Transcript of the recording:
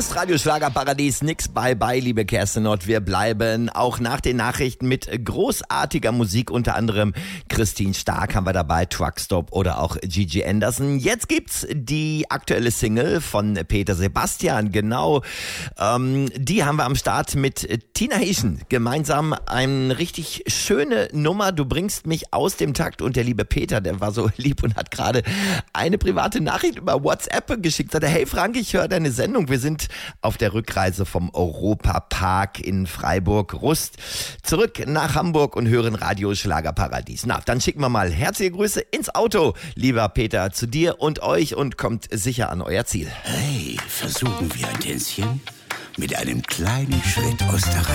ist Radio Schlagerparadies, nix bye, liebe Kerstin Ott. Wir bleiben auch nach den Nachrichten mit großartiger Musik, unter anderem Christine Stark haben wir dabei, Truckstop oder auch Gigi Anderson. Jetzt gibt's die aktuelle Single von Peter Sebastian, genau. Die haben wir am Start mit Tina Hieschen. Gemeinsam eine richtig schöne Nummer. Du bringst mich aus dem Takt. Und der liebe Peter, der war so lieb und hat gerade eine private Nachricht über WhatsApp geschickt. Sagte, hey Frank, ich höre deine Sendung. Wir sind auf der Rückreise vom Europapark in Freiburg-Rust zurück nach Hamburg und hören Radio Schlagerparadies. Na, dann schicken wir mal herzliche Grüße ins Auto, lieber Peter, zu dir und euch und kommt sicher an euer Ziel. Hey, versuchen wir ein Tänzchen mit einem kleinen Schritt aus der